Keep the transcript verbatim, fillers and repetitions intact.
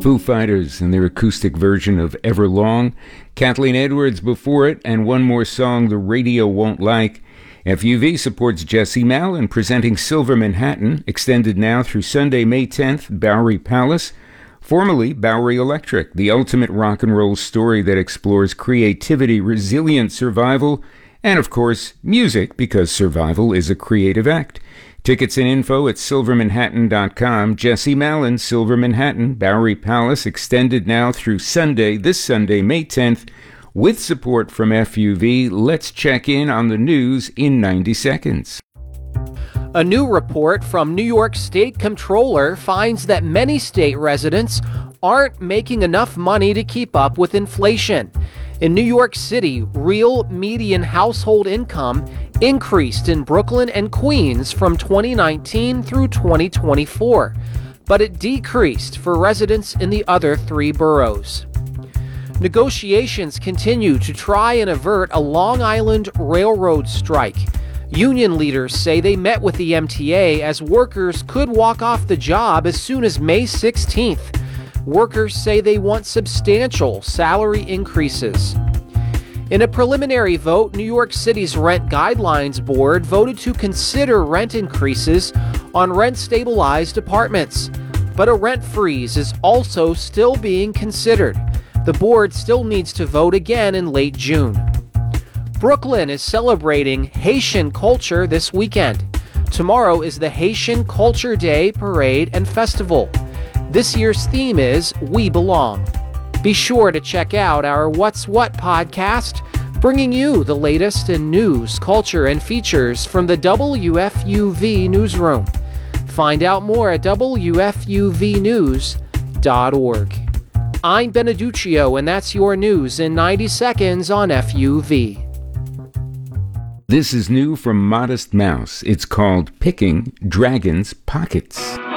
Foo Fighters and their acoustic version of Everlong, Kathleen Edwards before it, and one more song the radio won't like. F U V supports Jesse Malin presenting Silver Manhattan, extended now through Sunday, May tenth, Bowery Palace, formerly Bowery Electric, the ultimate rock and roll story that explores creativity, resilient survival, and of course, music, because survival is a creative act. Tickets and info at silver manhattan dot com. Jesse Malin, Silver Manhattan, Bowery Palace, extended now through Sunday, this Sunday, May tenth, with support from F U V. Let's check in on the news in ninety seconds. A new report from New York State Comptroller finds that many state residents aren't making enough money to keep up with inflation. In New York City, real median household income increased in Brooklyn and Queens from twenty nineteen through twenty twenty-four, but it decreased for residents in the other three boroughs. Negotiations continue to try and avert a Long Island Railroad strike. Union leaders say they met with the M T A as workers could walk off the job as soon as May sixteenth. Workers say they want substantial salary increases. In a preliminary vote, New York City's Rent Guidelines Board voted to consider rent increases on rent-stabilized apartments. But a rent freeze is also still being considered. The board still needs to vote again in late June. Brooklyn is celebrating Haitian culture this weekend. Tomorrow is the Haitian Culture Day Parade and Festival. This year's theme is We Belong. Be sure to check out our What's What podcast, bringing you the latest in news, culture, and features from the W F U V newsroom. Find out more at W F U V news dot org. I'm Beneduccio, and that's your news in ninety seconds on F U V. This is new from Modest Mouse. It's called Picking Dragons' Pockets.